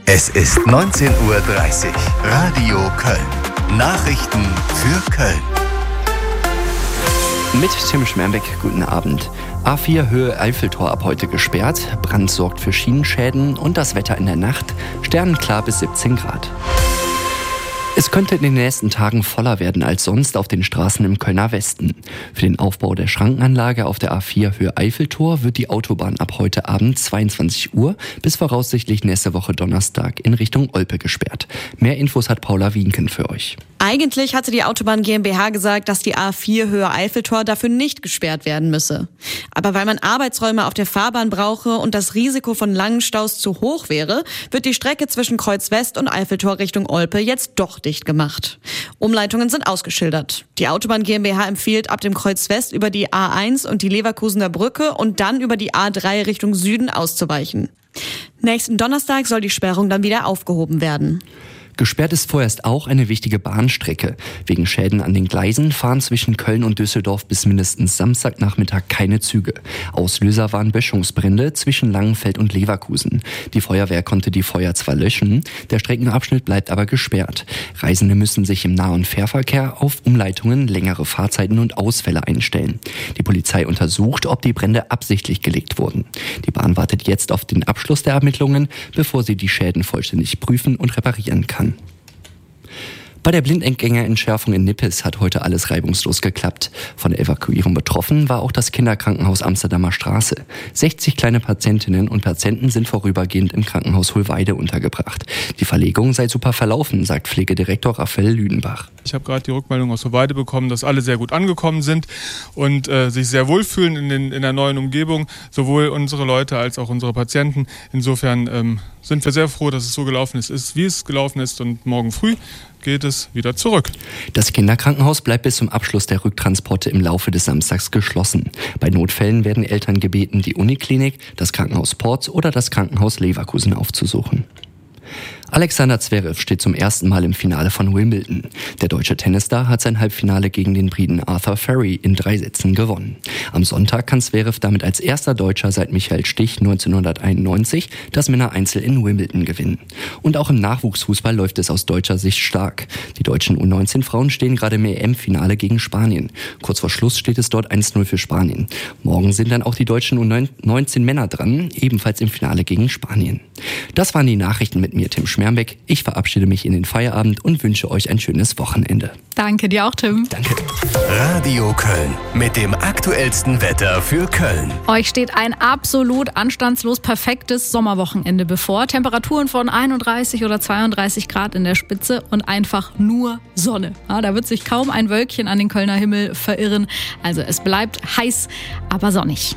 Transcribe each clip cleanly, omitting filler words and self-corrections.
Es ist 19:30 Uhr. Radio Köln. Nachrichten für Köln. Mit Tim Schmerbeck, guten Abend. A4 Höhe Eiffeltor ab heute gesperrt, Brand sorgt für Schienenschäden und das Wetter in der Nacht sternenklar bis 17 Grad. Es könnte in den nächsten Tagen voller werden als sonst auf den Straßen im Kölner Westen. Für den Aufbau der Schrankenanlage auf der A4 Höhe Eiffeltor wird die Autobahn ab heute Abend 22 Uhr bis voraussichtlich nächste Woche Donnerstag in Richtung Olpe gesperrt. Mehr Infos hat Paula Wienken für euch. Eigentlich hatte die Autobahn GmbH gesagt, dass die A4 Höhe Eiffeltor dafür nicht gesperrt werden müsse. Aber weil man Arbeitsräume auf der Fahrbahn brauche und das Risiko von langen Staus zu hoch wäre, wird die Strecke zwischen Kreuz West und Eiffeltor Richtung Olpe jetzt doch dicht gemacht. Umleitungen sind ausgeschildert. Die Autobahn GmbH empfiehlt, ab dem Kreuz West über die A1 und die Leverkusener Brücke und dann über die A3 Richtung Süden auszuweichen. Nächsten Donnerstag soll die Sperrung dann wieder aufgehoben werden. Gesperrt ist vorerst auch eine wichtige Bahnstrecke. Wegen Schäden an den Gleisen fahren zwischen Köln und Düsseldorf bis mindestens Samstagnachmittag keine Züge. Auslöser waren Böschungsbrände zwischen Langenfeld und Leverkusen. Die Feuerwehr konnte die Feuer zwar löschen, der Streckenabschnitt bleibt aber gesperrt. Reisende müssen sich im Nah- und Fährverkehr auf Umleitungen, längere Fahrzeiten und Ausfälle einstellen. Die Polizei untersucht, ob die Brände absichtlich gelegt wurden. Die Bahn wartet jetzt auf den Abschluss der Ermittlungen, bevor sie die Schäden vollständig prüfen und reparieren kann. Bei der Blindgängerentschärfung in Nippes hat heute alles reibungslos geklappt. Von der Evakuierung betroffen war auch das Kinderkrankenhaus Amsterdamer Straße. 60 kleine Patientinnen und Patienten sind vorübergehend im Krankenhaus Hohlweide untergebracht. Die Verlegung sei super verlaufen, sagt Pflegedirektor Raphael Lüdenbach. Ich habe gerade die Rückmeldung aus Hohlweide bekommen, dass alle sehr gut angekommen sind und sich sehr wohlfühlen in der neuen Umgebung, sowohl unsere Leute als auch unsere Patienten. Insofern sind wir sehr froh, dass es so gelaufen ist, wie es gelaufen ist, und morgen früh geht es wieder zurück. Das Kinderkrankenhaus bleibt bis zum Abschluss der Rücktransporte im Laufe des Samstags geschlossen. Bei Notfällen werden Eltern gebeten, die Uniklinik, das Krankenhaus Porz oder das Krankenhaus Leverkusen aufzusuchen. Alexander Zverev steht zum ersten Mal im Finale von Wimbledon. Der deutsche Tennisstar hat sein Halbfinale gegen den Briten Arthur Ferry in 3 Sätzen gewonnen. Am Sonntag kann Zverev damit als erster Deutscher seit Michael Stich 1991 das Männereinzel in Wimbledon gewinnen. Und auch im Nachwuchsfußball läuft es aus deutscher Sicht stark. Die deutschen U19-Frauen stehen gerade im EM-Finale gegen Spanien. Kurz vor Schluss steht es dort 1-0 für Spanien. Morgen sind dann auch die deutschen U19-Männer dran, ebenfalls im Finale gegen Spanien. Das waren die Nachrichten mit mir, Tim Schmerbeck. Ich verabschiede mich in den Feierabend und wünsche euch ein schönes Wochenende. Danke dir auch, Tim. Danke. Radio Köln mit dem aktuellsten Wetter für Köln. Euch steht ein absolut anstandslos perfektes Sommerwochenende bevor. Temperaturen von 31 oder 32 Grad in der Spitze und einfach nur Sonne. Ja, da wird sich kaum ein Wölkchen an den Kölner Himmel verirren. Also es bleibt heiß, aber sonnig.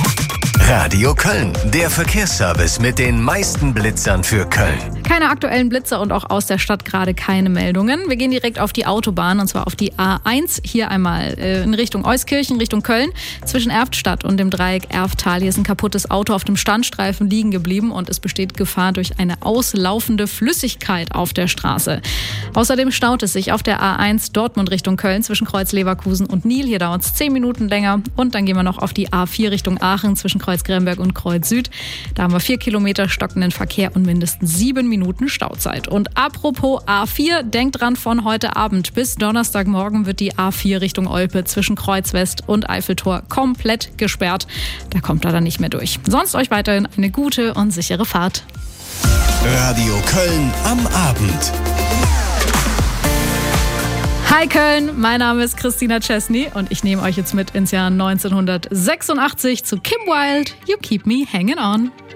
Radio Köln, der Verkehrsservice mit den meisten Blitzern für Köln. Keine aktuellen Blitzer und auch aus der Stadt gerade keine Meldungen. Wir gehen direkt auf die Autobahn, und zwar auf die A1. Hier einmal in Richtung Euskirchen, Richtung Köln. Zwischen Erftstadt und dem Dreieck Erfttal. Hier ist ein kaputtes Auto auf dem Standstreifen liegen geblieben und es besteht Gefahr durch eine auslaufende Flüssigkeit auf der Straße. Außerdem staut es sich auf der A1 Dortmund Richtung Köln zwischen Kreuz Leverkusen und Nil. Hier dauert es 10 Minuten länger. Und dann gehen wir noch auf die A4 Richtung Aachen zwischen Kreuz Gremberg und Kreuz Süd. Da haben wir 4 Kilometer stockenden Verkehr und mindestens 7 Minuten Stauzeit. Und apropos A4, denkt dran, von heute Abend bis Donnerstagmorgen wird die A4 Richtung Olpe zwischen Kreuz West und Eiffeltor komplett gesperrt. Da kommt er dann nicht mehr durch. Sonst euch weiterhin eine gute und sichere Fahrt. Radio Köln am Abend. Hi Köln, mein Name ist Christina Chesney und ich nehme euch jetzt mit ins Jahr 1986 zu Kim Wilde, You Keep Me Hanging On.